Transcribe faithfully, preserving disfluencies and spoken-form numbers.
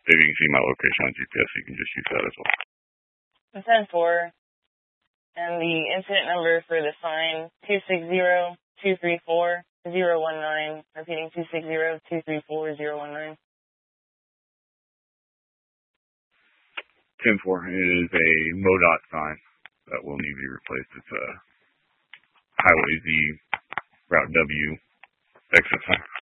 Maybe you can see my location on G P S, so you can just use that as well. ten four, and the incident number for the sign, two six zero, two three four, zero one nine, repeating two six zero, two three four, zero one nine. ten four is a MoDOT sign that will need to be replaced. It's a Highway Z, Route W, exit sign.